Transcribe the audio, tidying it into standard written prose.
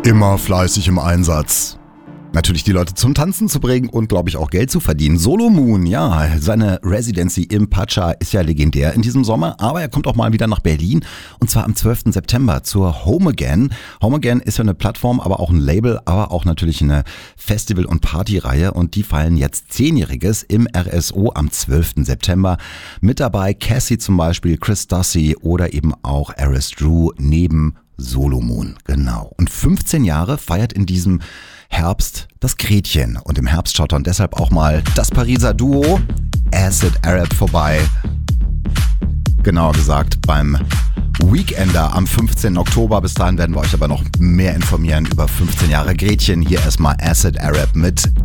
Immer fleißig im Einsatz. Natürlich die Leute zum Tanzen zu bringen und, glaube ich, auch Geld zu verdienen. Solomon, ja, seine Residency im Pacha ist ja legendär in diesem Sommer, aber er kommt auch mal wieder nach Berlin und zwar am 12. September zur Home Again. Home Again ist ja eine Plattform, aber auch ein Label, aber auch natürlich eine Festival- und Partyreihe und die feiern jetzt 10-Jähriges im RSO am 12. September. Mit dabei Cassie zum Beispiel, Chris Dusty oder eben auch Aris Drew neben Solomon, genau. Und 15 Jahre feiert in diesem Herbst das Gretchen. Und im Herbst schaut dann deshalb auch mal das Pariser Duo Acid Arab vorbei. Genauer gesagt beim Weekender am 15. Oktober. Bis dahin werden wir euch aber noch mehr informieren über 15 Jahre Gretchen. Hier erstmal Acid Arab mit